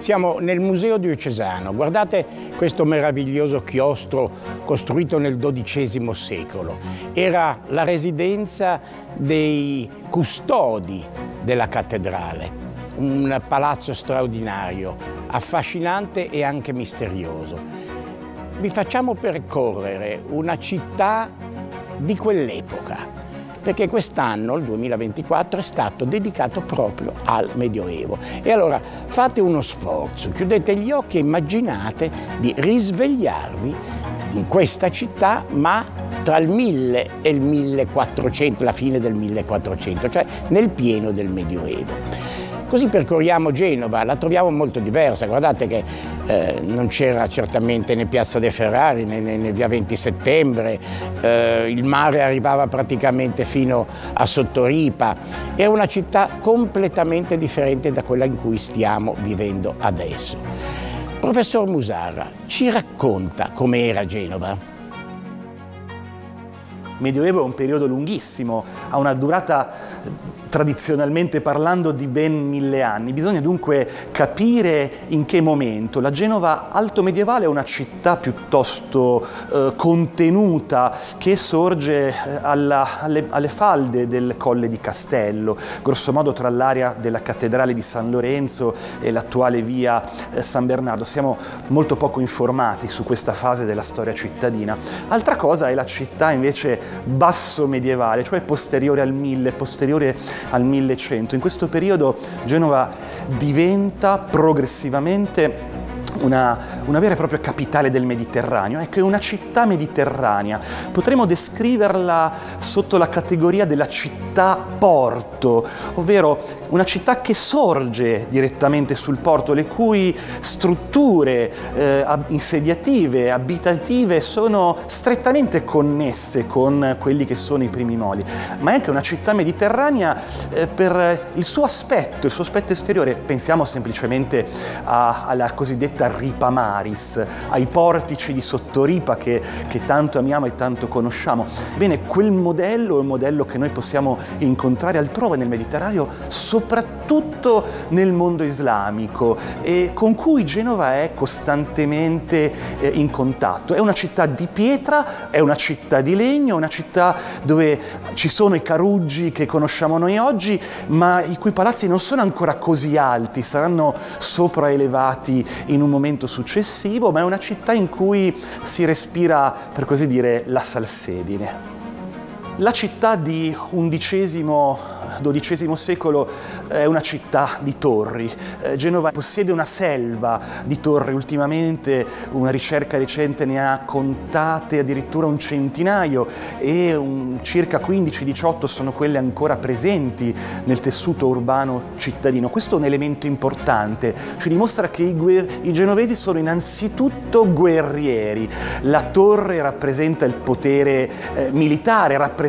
Siamo nel Museo Diocesano. Guardate questo meraviglioso chiostro costruito nel XII secolo. Era la residenza dei custodi della cattedrale. Un palazzo straordinario, affascinante e anche misterioso. Vi facciamo percorrere una città di quell'epoca, perché quest'anno, il 2024, è stato dedicato proprio al Medioevo. E allora fate uno sforzo, chiudete gli occhi e immaginate di risvegliarvi in questa città, ma tra il 1000 e il 1400, la fine del 1400, cioè nel pieno del Medioevo. Così percorriamo Genova, la troviamo molto diversa. Guardate che non c'era certamente né Piazza dei Ferrari né via 20 settembre, il mare arrivava praticamente fino a Sottoripa. Era una città completamente differente da quella in cui stiamo vivendo adesso. Professor Musara, ci racconta com'era Genova? Medioevo è un periodo lunghissimo, ha una durata tradizionalmente parlando di ben 1000 anni. Bisogna dunque capire in che momento. La Genova altomedievale è una città piuttosto contenuta che sorge alle falde del Colle di Castello, grossomodo tra l'area della cattedrale di San Lorenzo e l'attuale via San Bernardo. Siamo molto poco informati su questa fase della storia cittadina. Altra cosa è la città invece basso medievale, cioè posteriore al 1000, posteriore al 1100. In questo periodo Genova diventa progressivamente una vera e propria capitale del Mediterraneo. Ecco, è una città mediterranea. Potremmo descriverla sotto la categoria della città-porto, ovvero una città che sorge direttamente sul porto, le cui strutture insediative, abitative sono strettamente connesse con quelli che sono i primi moli. Ma è anche una città mediterranea per il suo aspetto esteriore. Pensiamo semplicemente alla cosiddetta Ripa Maris, ai portici di Sottoripa che tanto amiamo e tanto conosciamo. Bene, quel modello è un modello che noi possiamo incontrare altrove nel Mediterraneo, soprattutto nel mondo islamico, e con cui Genova è costantemente in contatto. È una città di pietra, è una città di legno, è una città dove ci sono i caruggi che conosciamo noi oggi, ma i cui palazzi non sono ancora così alti, saranno sopraelevati in un momento successivo, ma è una città in cui si respira, per così dire, la salsedine. La città di XI secolo è una città di torri. Genova possiede una selva di torri. Ultimamente una ricerca recente ne ha contate addirittura un centinaio e circa 15-18 sono quelle ancora presenti nel tessuto urbano cittadino. Questo è un elemento importante, ci dimostra che i genovesi sono innanzitutto guerrieri. La torre rappresenta il potere militare, rappresenta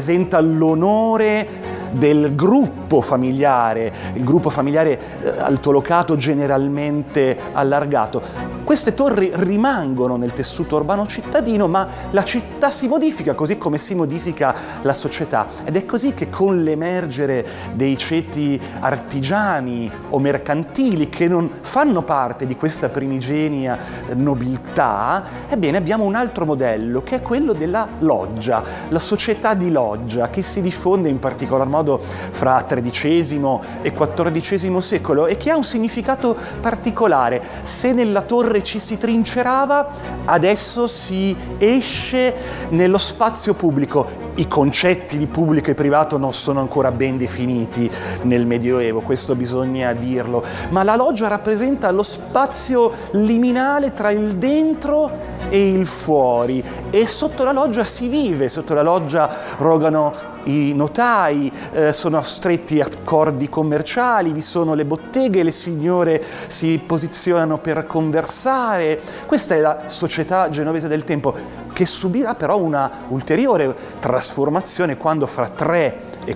l'onore del gruppo familiare, il gruppo familiare altolocato, generalmente allargato. Queste torri rimangono nel tessuto urbano cittadino, ma la città si modifica così come si modifica la società, ed è così che con l'emergere dei ceti artigiani o mercantili che non fanno parte di questa primigenia nobiltà, ebbene abbiamo un altro modello che è quello della loggia, la società di loggia che si diffonde in particolar modo fra XIII e XIV secolo e che ha un significato particolare. Se nella torre ci si trincerava, adesso si esce nello spazio pubblico. I concetti di pubblico e privato non sono ancora ben definiti nel Medioevo, questo bisogna dirlo, ma la loggia rappresenta lo spazio liminale tra il dentro e il fuori, e sotto la loggia si vive, sotto la loggia rogano i notai, sono stretti accordi commerciali, vi sono le botteghe, le signore si posizionano per conversare. Questa è la società genovese del tempo, che subirà però una ulteriore trasformazione quando fra 3 e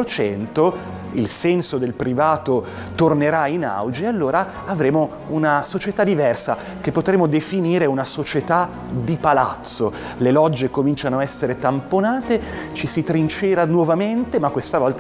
400 il senso del privato tornerà in auge, e allora avremo una società diversa che potremo definire una società di palazzo. Le logge cominciano a essere tamponate, ci si trincera nuovamente, ma questa volta